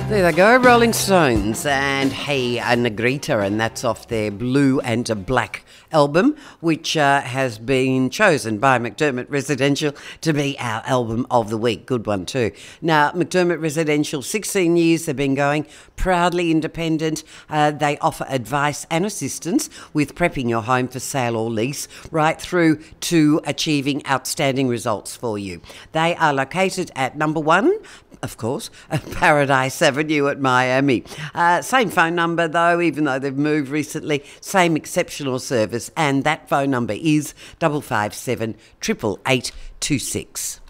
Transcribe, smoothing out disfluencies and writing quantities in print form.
There they go, Rolling Stones and Hey Negrita, and that's off their Blue and Black album, which has been chosen by McDermott Residential to be our album of the week. Good one too. Now, McDermott Residential, 16 years they've been going, proudly independent. They offer advice and assistance with prepping your home for sale or lease, right through to achieving outstanding results for you. They are located at number 1, of course, Paradise Avenue at Miami. Same phone number though, even though they've moved recently. Same exceptional service, and that phone number is 557 888 26.